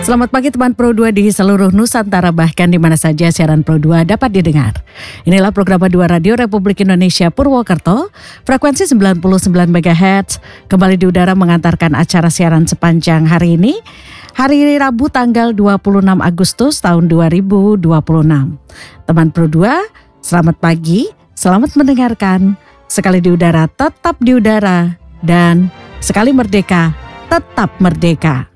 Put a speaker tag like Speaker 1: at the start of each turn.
Speaker 1: Selamat pagi teman Pro 2 di seluruh Nusantara, bahkan di mana saja siaran Pro 2 dapat didengar. Inilah program Pro 2 Radio Republik Indonesia Purwokerto, frekuensi 99 MHz, kembali di udara mengantarkan acara siaran sepanjang hari ini, hari Rabu tanggal 26 Agustus tahun 2026. Teman Pro 2, selamat pagi, selamat mendengarkan. Sekali di udara, tetap di udara, dan sekali merdeka, tetap merdeka.